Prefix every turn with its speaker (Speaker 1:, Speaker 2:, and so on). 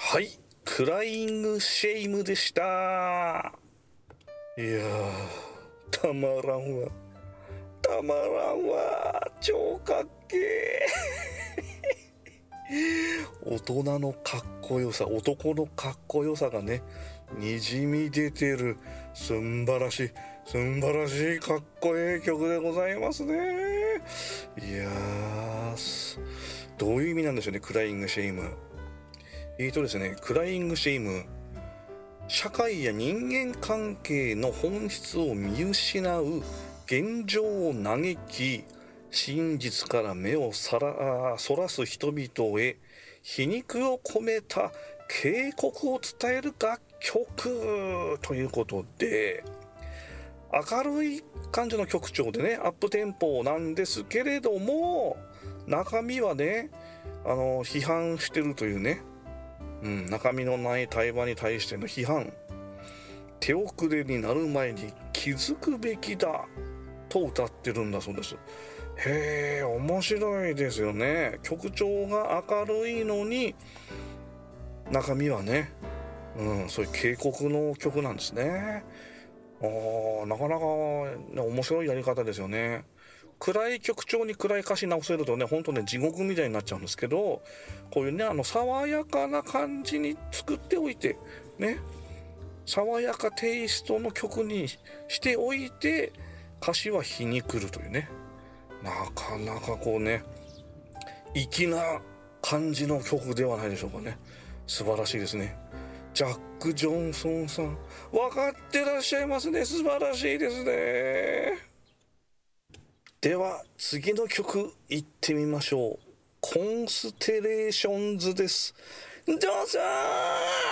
Speaker 1: はい、クライングシェイムでした。いやー、たまらんわ。たまらんわ。超かっけー。大人のかっこよさ、男のかっこよさがね、にじみ出てる、すんばらしいかっこいい曲でございますね。いやー、どういう意味なんでしょうね、クライングシェイム。ですね、クライングシェイム、社会や人間関係の本質を見失う、現状を嘆き、真実から目をそらす人々へ皮肉を込めた警告を伝える楽曲ということで、明るい感じの曲調でね、アップテンポなんですけれども、中身はね、批判してるというね、中身のない対話に対しての批判、手遅れになる前に気づくべきだと歌ってるんだそうです。へえ、面白いですよね。曲調が明るいのに中身はね、そういう警告の曲なんですね。なかなか、ね、面白いやり方ですよね。暗い曲調に暗い歌詞直せるとね、ほんとね、地獄みたいになっちゃうんですけど、こういうね、爽やかな感じに作っておいて、ね、爽やかテイストの曲にしておいて、歌詞は皮肉るというね、なかなかこうね、粋な感じの曲ではないでしょうかね。素晴らしいですね。ジャック・ジョンソンさん、分かってらっしゃいますね。素晴らしいですね。では次の曲いってみましょう。コンステレーションズです。どうぞー。